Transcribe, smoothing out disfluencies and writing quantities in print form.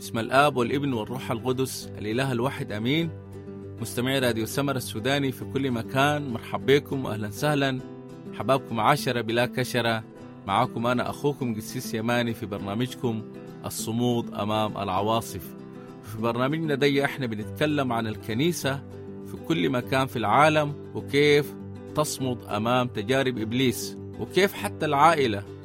بسم الآب والابن والروح القدس الإله الواحد أمين. مستمعي راديو سمر السوداني في كل مكان، مرحبا بكم وأهلا سهلا. حبابكم عشرة بلا كشرة، معكم أنا أخوكم قسيس يماني في برنامجكم الصمود أمام العواصف. في برنامجنا دي احنا بنتكلم عن الكنيسة في كل مكان في العالم، وكيف تصمد أمام تجارب إبليس، وكيف حتى العائلة